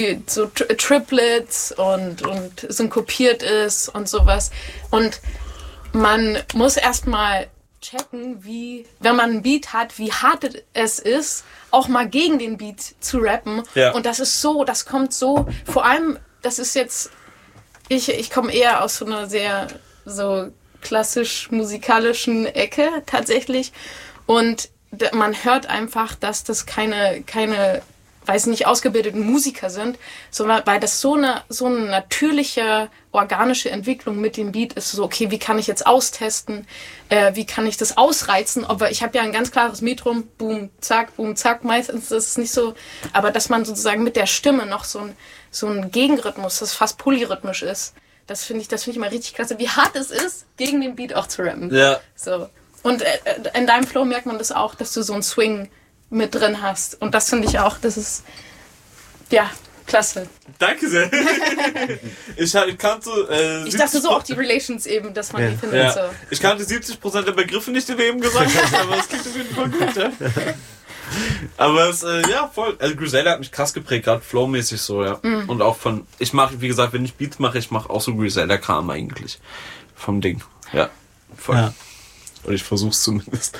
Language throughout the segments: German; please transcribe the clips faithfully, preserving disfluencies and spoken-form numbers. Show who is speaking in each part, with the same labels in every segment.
Speaker 1: so Tri- Triplets und, und synkopiert ist und sowas. Und man muss erstmal checken, wie, wenn man einen Beat hat, wie hart es ist, auch mal gegen den Beat zu rappen.
Speaker 2: Ja.
Speaker 1: Und das ist so, das kommt so, vor allem, das ist jetzt, ich, ich komme eher aus so einer sehr so klassisch musikalischen Ecke tatsächlich. Und d- man hört einfach, dass das keine, keine, weiß nicht, ausgebildeten Musiker sind, sondern weil das so eine, so eine natürliche, organische Entwicklung mit dem Beat ist, so, okay, wie kann ich jetzt austesten, äh, wie kann ich das ausreizen, aber ich habe ja ein ganz klares Metrum, boom, zack, boom, zack, meistens ist es nicht so, aber dass man sozusagen mit der Stimme noch so ein, so ein Gegenrhythmus, das fast polyrhythmisch ist, das finde ich, das finde ich mal richtig klasse, wie hart es ist, gegen den Beat auch zu rappen.
Speaker 2: Ja.
Speaker 1: So. Und äh, in deinem Flow merkt man das auch, dass du so einen Swing mit drin hast. Und das finde ich auch, das ist, ja, klasse.
Speaker 2: Danke sehr. ich, ich kannte... Äh,
Speaker 1: Ich dachte so auch die Relations eben, dass man
Speaker 3: Ja.
Speaker 1: die findet.
Speaker 2: Ja.
Speaker 1: So.
Speaker 2: Ich kannte siebzig Prozent der Begriffe nicht, die du eben gesagt hast, aber es klingt auf jeden Fall gut, ja. Aber es, äh, ja, voll. Also Griselda hat mich krass geprägt, gerade flowmäßig so, ja. Mm. Und auch von, ich mache, wie gesagt, wenn ich Beats mache, ich mache auch so Griselda-Kram eigentlich. Vom Ding. Ja, voll. Ja. Und ich versuch's zumindest.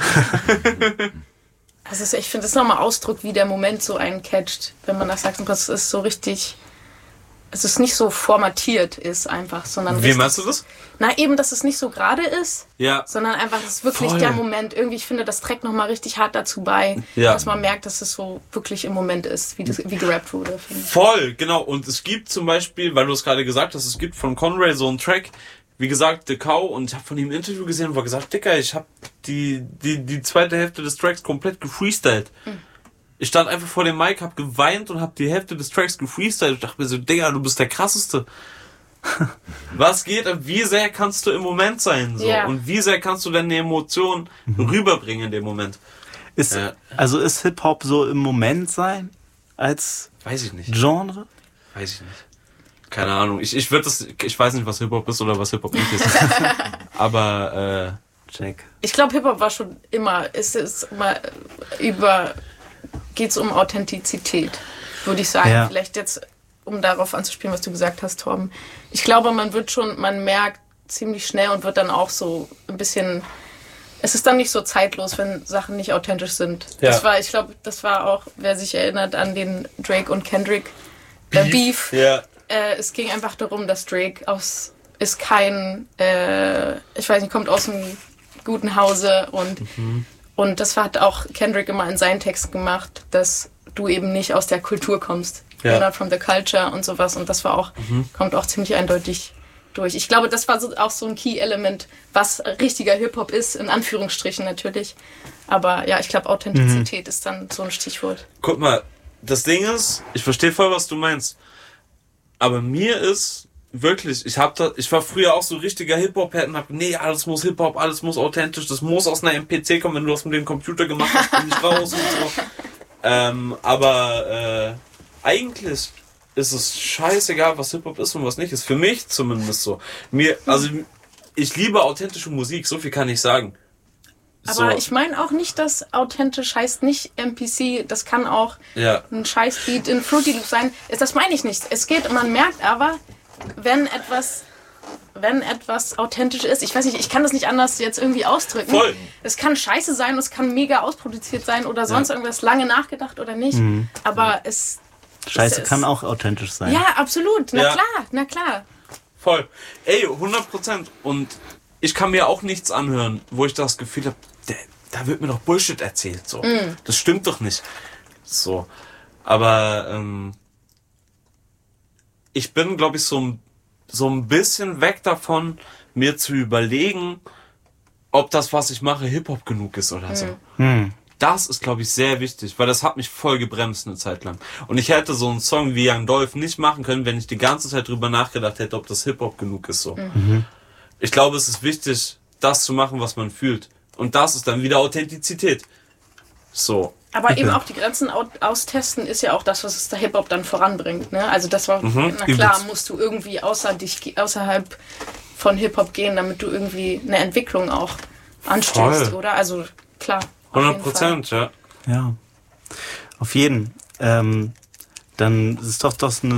Speaker 1: Also ich finde, das ist nochmal Ausdruck, wie der Moment so einen catcht, wenn man das sagt. Und das ist so richtig, es ist nicht so formatiert ist einfach, sondern
Speaker 2: Wie
Speaker 1: richtig,
Speaker 2: meinst du das?
Speaker 1: Na eben, dass es nicht so gerade ist,
Speaker 2: ja.
Speaker 1: sondern einfach, es ist wirklich
Speaker 2: Voll.
Speaker 1: der Moment. Irgendwie, ich finde, das trägt nochmal richtig hart dazu bei,
Speaker 2: ja.
Speaker 1: dass man merkt, dass es so wirklich im Moment ist, wie, das, wie gerappt wurde. Finde ich.
Speaker 2: Voll, genau. Und es gibt zum Beispiel, weil du es gerade gesagt hast, es gibt von Conray so einen Track, wie gesagt, The Cow, und ich habe von ihm ein Interview gesehen, wo er gesagt, Dicker, ich habe die, die, die zweite Hälfte des Tracks komplett gefreestylt. Mhm. Ich stand einfach vor dem Mic, hab geweint und hab die Hälfte des Tracks gefreestylt. Ich dachte mir so, Digga, du bist der Krasseste. Was geht? Wie sehr kannst du im Moment sein? So?
Speaker 1: Yeah.
Speaker 2: Und wie sehr kannst du deine Emotionen mhm. rüberbringen in dem Moment?
Speaker 3: Ist, ja. Also ist Hip-Hop so im Moment sein als
Speaker 2: Weiß ich nicht.
Speaker 3: Genre?
Speaker 2: Weiß ich nicht. Keine Ahnung. Ich, ich würde das, ich weiß nicht, was Hip-Hop ist oder was Hip-Hop nicht ist. Aber, äh, check.
Speaker 1: Ich glaube, Hip-Hop war schon immer, es ist immer über, geht's um Authentizität, würde ich sagen. Ja. Vielleicht jetzt, um darauf anzuspielen, was du gesagt hast, Torben. Ich glaube, man wird schon, man merkt ziemlich schnell und wird dann auch so ein bisschen, es ist dann nicht so zeitlos, wenn Sachen nicht authentisch sind. Ja. Das war, ich glaube, das war auch, wer sich erinnert an den Drake und Kendrick Beef. Äh, Beef.
Speaker 2: Ja.
Speaker 1: Äh, es ging einfach darum, dass Drake aus, ist kein, äh, ich weiß nicht, kommt aus einem guten Hause und, mhm. und das hat auch Kendrick immer in seinen Texten gemacht, dass du eben nicht aus der Kultur kommst. Ja. You're not from the culture und sowas. Und das war auch, mhm. kommt auch ziemlich eindeutig durch. Ich glaube, das war so, auch so ein Key-Element, was richtiger Hip-Hop ist, in Anführungsstrichen natürlich. Aber ja, ich glaube, Authentizität mhm. ist dann so ein Stichwort.
Speaker 2: Guck mal, das Ding ist, ich verstehe voll, was du meinst. Aber mir ist wirklich, ich hab da, ich war früher auch so richtiger Hip-Hop-Head und hab, nee, alles muss Hip-Hop, alles muss authentisch, das muss aus einer M P C kommen, wenn du das mit dem Computer gemacht hast, bin ich raus und so. Ähm, aber äh, eigentlich ist es scheißegal, was Hip-Hop ist und was nicht ist. Für mich zumindest so. Mir, also ich liebe authentische Musik, so viel kann ich sagen.
Speaker 1: Aber
Speaker 2: so.
Speaker 1: Ich meine auch nicht, dass authentisch heißt nicht M P C, das kann auch
Speaker 2: ja.
Speaker 1: ein Scheißbeat in Fruity Loop sein. Das meine ich nicht. Es geht, man merkt aber, wenn etwas, wenn etwas authentisch ist, ich weiß nicht, ich kann das nicht anders jetzt irgendwie ausdrücken.
Speaker 2: Voll.
Speaker 1: Es kann scheiße sein, es kann mega ausproduziert sein oder sonst ja. irgendwas, lange nachgedacht oder nicht.
Speaker 3: Mhm.
Speaker 1: Aber es...
Speaker 3: Scheiße
Speaker 1: es,
Speaker 3: kann auch authentisch sein.
Speaker 1: Ja, absolut. Na
Speaker 2: ja.
Speaker 1: klar, na klar.
Speaker 2: Voll. Ey, hundert Prozent. Und ich kann mir auch nichts anhören, wo ich das Gefühl habe, da wird mir doch Bullshit erzählt. So. Mm. Das stimmt doch nicht. So. Aber ähm, ich bin, glaube ich, so, so ein bisschen weg davon, mir zu überlegen, ob das, was ich mache, Hip-Hop genug ist oder mm. so. Mm. Das ist, glaube ich, sehr wichtig, weil das hat mich voll gebremst eine Zeit lang. Und ich hätte so einen Song wie Young Dolph nicht machen können, wenn ich die ganze Zeit drüber nachgedacht hätte, ob das Hip-Hop genug ist. So.
Speaker 3: Mhm.
Speaker 2: Ich glaube, es ist wichtig, das zu machen, was man fühlt. Und das ist dann wieder Authentizität. So.
Speaker 1: Aber okay. eben auch die Grenzen austesten ist ja auch das, was es der Hip-Hop dann voranbringt. Ne? Also das war, mhm. na klar, musst du irgendwie außer dich, außerhalb von Hip-Hop gehen, damit du irgendwie eine Entwicklung auch anstößt, Voll. Oder? Also klar.
Speaker 2: hundert Prozent, ja.
Speaker 3: Ja, auf jeden. Ähm, dann ist doch das eine